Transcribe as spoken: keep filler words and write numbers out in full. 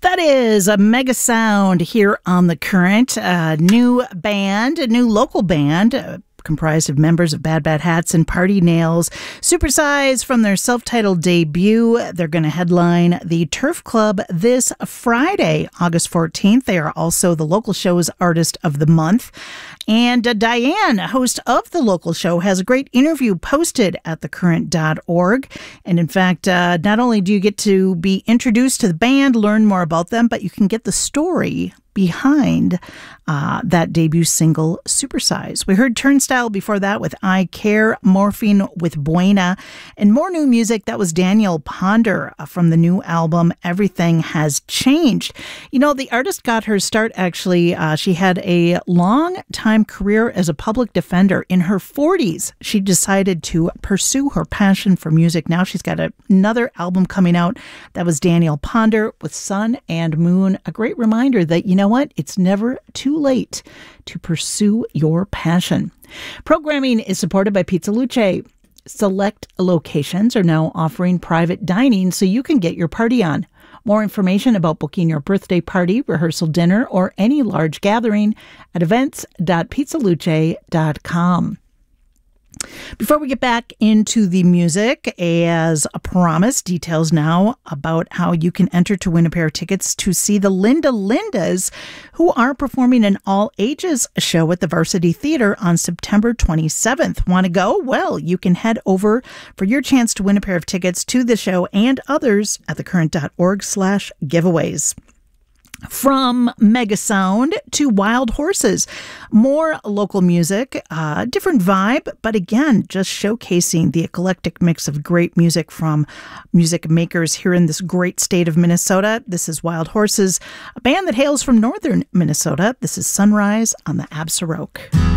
That is a Mega Sound here on The Current, a new band, a new local band, uh, comprised of members of Bad Bad Hats and Party Nails. Supersize from their self-titled debut. They're going to headline the Turf Club this Friday, August fourteenth. They are also the local show's Artist of the Month. And uh, Diane, host of the local show, has a great interview posted at the current dot org. And in fact, uh, not only do you get to be introduced to the band, learn more about them, but you can get the story behind uh, that debut single, Supersize. We heard Turnstile before that with I Care, Morphine with Buena, and more new music. That was Danielle Ponder uh, from the new album, Everything Has Changed. You know, the artist got her start, actually. Uh, she had a long time career as a public defender. In her forties, she decided to pursue her passion for music. Now she's got a, another album coming out. That was Danielle Ponder with Sun and Moon. A great reminder that, you know, You know what? It's never too late to pursue your passion. Programming is supported by Pizza Luce. Select locations are now offering private dining so you can get your party on. More information about booking your birthday party, rehearsal dinner, or any large gathering at events dot pizza luce dot com. Before we get back into the music, as a promise, details now about how you can enter to win a pair of tickets to see the Linda Lindas, who are performing an all-ages show at the Varsity Theater on September twenty-seventh. Want to go? Well, you can head over for your chance to win a pair of tickets to the show and others at thecurrent.org slash giveaways. From Mega Sound to Wild Horses. More local music, uh, different vibe, but again, just showcasing the eclectic mix of great music from music makers here in this great state of Minnesota. This is Wild Horses, a band that hails from northern Minnesota. This is Sunrise on the Absaroke.